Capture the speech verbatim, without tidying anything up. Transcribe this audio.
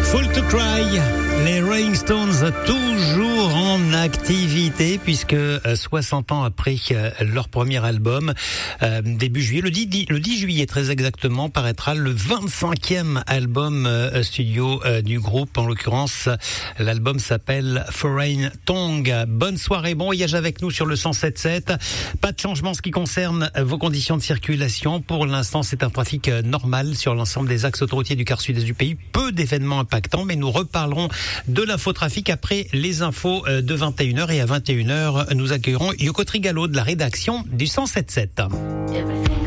Full to Cry, les Rolling Stones toujours en activité puisque soixante ans après leur premier album, euh, début juillet, le dix, le dix juillet très exactement, paraîtra le vingt-cinquième album euh, studio euh, du groupe. En l'occurrence, l'album s'appelle Foreign Tongue. Bonne soirée, bon voyage avec nous sur le cent sept sept. Pas de changement en ce qui concerne vos conditions de circulation. Pour l'instant, c'est un trafic normal sur l'ensemble des axes autoroutiers du quart sud-est du pays. Peu d'événements impactants, mais nous reparlerons de l'infotrafic après les infos de vingt et une heures. Et à vingt et une heures, nous accueillerons Yoko Trigalo de la rédaction du cent sept sept.